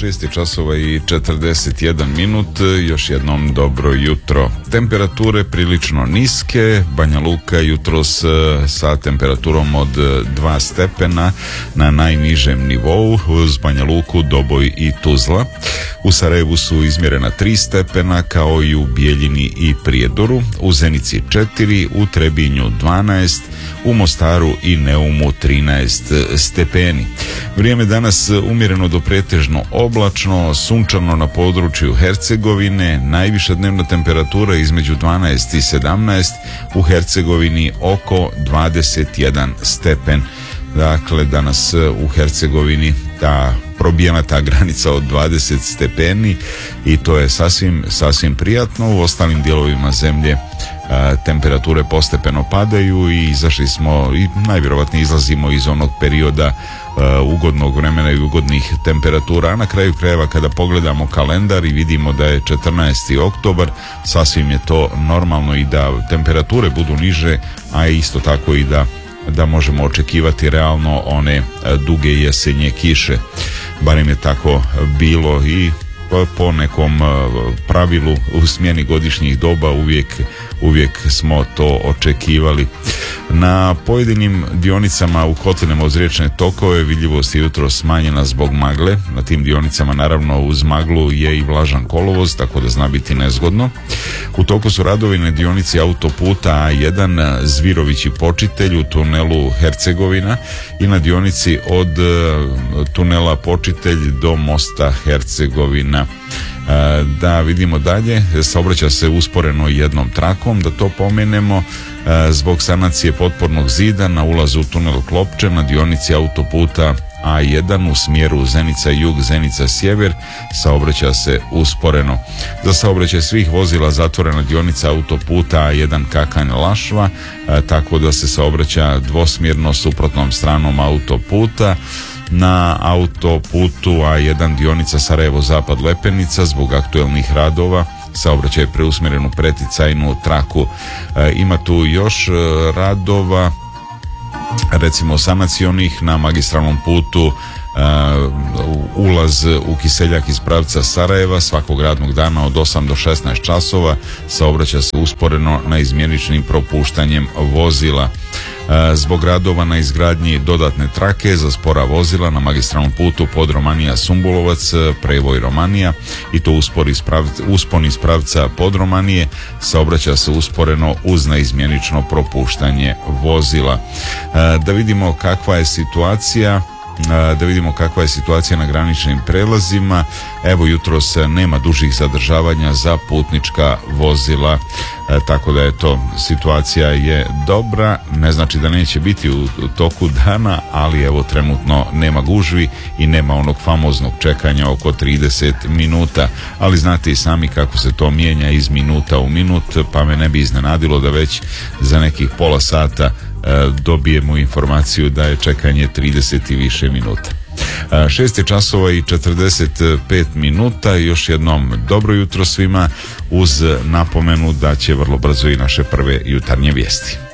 6 časova i 41 minut, još jednom dobro jutro. Temperature prilično niske, Banja Luka jutros sa temperaturom od 2 stepena na najnižem nivou, uz Banja Luku, Doboj i Tuzla. U Sarajevu su izmjerena 3 stepena, kao i u Bijeljini i Prijedoru, u Zenici 4, u Trebinju 12, u Mostaru i Neumu 13 stepeni. Vrijeme danas umjereno do pretežno oblačno, sunčano na području Hercegovine, najviša dnevna temperatura između 12 i 17, u Hercegovini oko 21 stepen. Dakle, danas u Hercegovini probijena ta granica od 20 stepeni i to je sasvim prijatno. U ostalim dijelovima zemlje temperature postepeno padaju i izašli smo i najvjerojatnije izlazimo iz onog perioda ugodnog vremena i ugodnih temperatura, a na kraju krajeva kada pogledamo kalendar i vidimo da je 14. oktobar, sasvim je to normalno i da temperature budu niže, a isto tako i da možemo očekivati realno one duge jesenje kiše. Barem je tako bilo i po nekom pravilu u smjeni godišnjih doba uvijek smo to očekivali. Na pojedinim dionicama u kotlinama uz riječne tokove vidljivost je jutro smanjena zbog magle. Na tim dionicama naravno uz maglu je i vlažan kolovoz, tako da zna biti nezgodno. U toku su radovi na dionici autoputa A1 Zvirović i Počitelj u tunelu Hercegovina i na dionici od tunela Počitelj do mosta Hercegovina. Da vidimo dalje, saobraća se usporeno jednom trakom, da to pomenemo, zbog sanacije potpornog zida na ulazu u tunel Klopče na dionici autoputa A1 u smjeru Zenica-Jug, Zenica-Sjever, saobraća se usporeno. Za saobraćaj svih vozila zatvorena dionica autoputa A1 Kakanj-Lašva, tako da se saobraća dvosmjerno suprotnom stranom autoputa. Na autoputu A1 dionica Sarajevo-Zapad Lepenica zbog aktuelnih radova saobraćaj je preusmjeren u preticajnu traku. Ima tu još radova, recimo sanacionih na magistralnom putu ulaz u Kiseljak iz pravca Sarajeva svakog radnog dana od 8 do 16 časova saobraća se usporeno na izmjeničnim propuštanjem vozila. Zbog radova na izgradnji dodatne trake za spora vozila na magistralnom putu Podromanija-Sumbulovac, prevoj Romanija i to uspon iz pravca Podromanije saobraća se usporeno uz neizmjenično propuštanje vozila. Da vidimo kakva je situacija na graničnim prelazima. Evo, jutros nema dužih zadržavanja za putnička vozila, tako da je to, situacija je dobra, ne znači da neće biti u toku dana, ali evo trenutno nema gužvi i nema onog famoznog čekanja oko 30 minuta, ali znate i sami kako se to mijenja iz minuta u minut, pa me ne bi iznenadilo da već za nekih pola sata dobijemo informaciju da je čekanje 30 i više minuta. 6 časova i 45 minuta, još jednom dobro jutro svima uz napomenu da će vrlo brzo i naše prve jutarnje vijesti.